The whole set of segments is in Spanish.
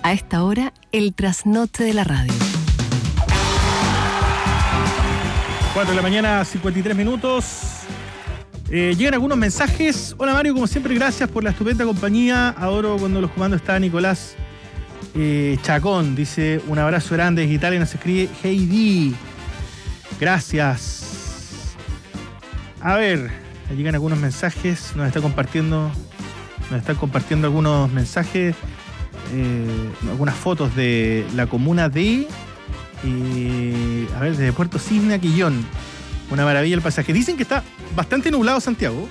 A esta hora, el trasnoche de la radio. 4 de la mañana, 53 minutos. Llegan algunos mensajes. Hola Mario, como siempre, gracias por la estupenda compañía. Adoro cuando los comandos está Nicolás Chacón. Dice, un abrazo grande desde Italia. Nos escribe Heidi. Gracias. A ver, llegan algunos mensajes. Nos están compartiendo algunos mensajes. Algunas fotos de la comuna de... a ver, desde Puerto Cisne a Quillón. Una maravilla el pasaje. Dicen que está bastante nublado Santiago.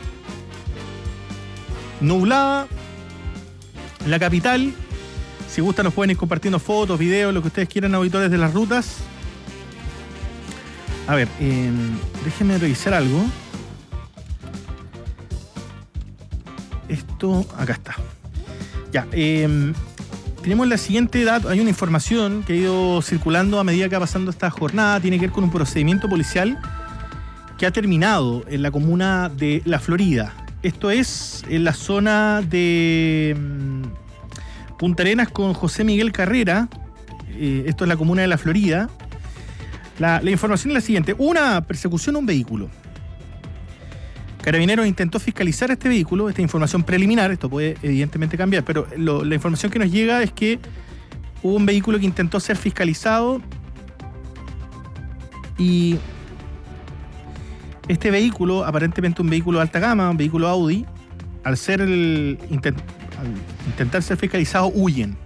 Nublada la capital. Si gustan nos pueden ir compartiendo fotos, videos, lo que ustedes quieran, auditores de las rutas. A ver, déjenme revisar algo. Esto, acá está. Ya, tenemos la siguiente dato. Hay una información que ha ido circulando a medida que va pasando esta jornada. Tiene que ver con un procedimiento policial que ha terminado en la comuna de La Florida. Esto es en la zona de Punta Arenas con José Miguel Carrera. Esto es la comuna de La Florida. La información es la siguiente. Una persecución a un vehículo. Carabineros intentó fiscalizar este vehículo. Esta información preliminar, esto puede evidentemente cambiar, pero la información que nos llega es que hubo un vehículo que intentó ser fiscalizado y este vehículo, aparentemente un vehículo de alta gama, un vehículo Audi, al intentar ser fiscalizado, huyen.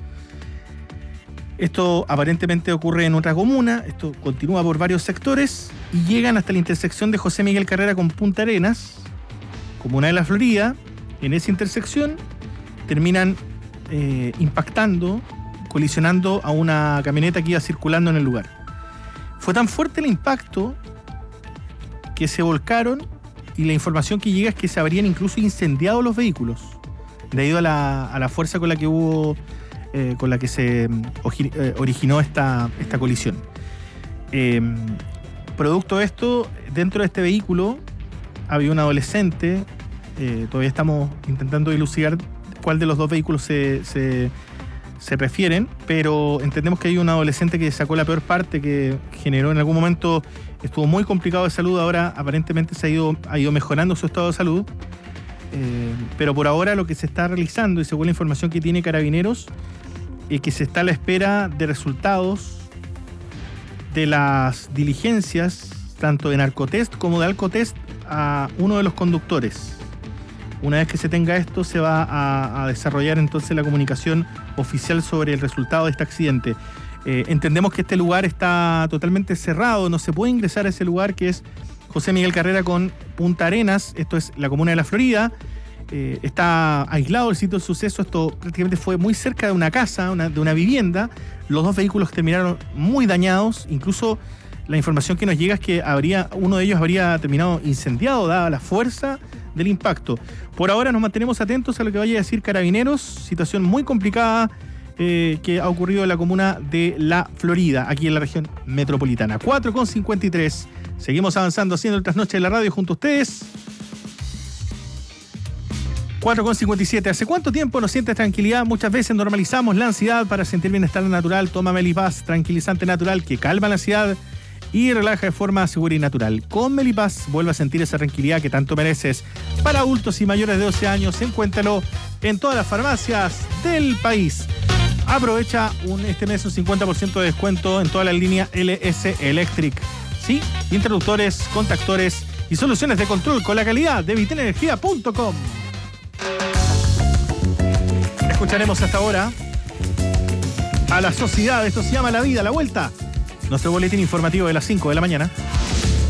Esto aparentemente ocurre en otra comuna, esto continúa por varios sectores y llegan hasta la intersección de José Miguel Carrera con Punta Arenas, comuna de La Florida. En esa intersección terminan impactando, colisionando a una camioneta que iba circulando en el lugar. Fue tan fuerte el impacto que se volcaron y la información que llega es que se habrían incluso incendiado los vehículos debido a la fuerza con la que hubo... con la que se originó esta colisión. Producto de esto, dentro de este vehículo había un adolescente. Todavía estamos intentando dilucidar cuál de los dos vehículos se refieren, pero entendemos que hay un adolescente que sacó la peor parte, que generó en algún momento, estuvo muy complicado de salud, ahora aparentemente ha ido mejorando su estado de salud. Pero por ahora lo que se está realizando, y según la información que tiene Carabineros, es que se está a la espera de resultados de las diligencias, tanto de narcotest como de alcotest, a uno de los conductores. Una vez que se tenga esto, se va a desarrollar entonces la comunicación oficial sobre el resultado de este accidente. Entendemos que este lugar está totalmente cerrado, no se puede ingresar a ese lugar que es José Miguel Carrera con Punta Arenas, esto es la comuna de La Florida. Está aislado el sitio del suceso. Esto prácticamente fue muy cerca de una casa, de una vivienda. Los dos vehículos terminaron muy dañados. Incluso la información que nos llega es que uno de ellos habría terminado incendiado dada la fuerza del impacto. Por ahora nos mantenemos atentos a lo que vaya a decir Carabineros. Situación muy complicada que ha ocurrido en la comuna de La Florida, aquí en la región metropolitana. 4:53. Seguimos avanzando haciendo el trasnoche de la radio junto a ustedes. 4:57. ¿Hace cuánto tiempo no sientes tranquilidad? Muchas veces normalizamos la ansiedad para sentir bienestar natural. Toma Melipaz, tranquilizante natural que calma la ansiedad y relaja de forma segura y natural. Con Melipaz vuelve a sentir esa tranquilidad que tanto mereces. Para adultos y mayores de 12 años, encuéntralo en todas las farmacias del país. Aprovecha este mes un 50% de descuento en toda la línea LS Electric. Sí, interruptores, contactores y soluciones de control con la calidad de vitenenergia.com. Escucharemos hasta ahora a la sociedad. Esto se llama La Vida, la Vuelta. Nuestro boletín informativo de las 5 de la mañana.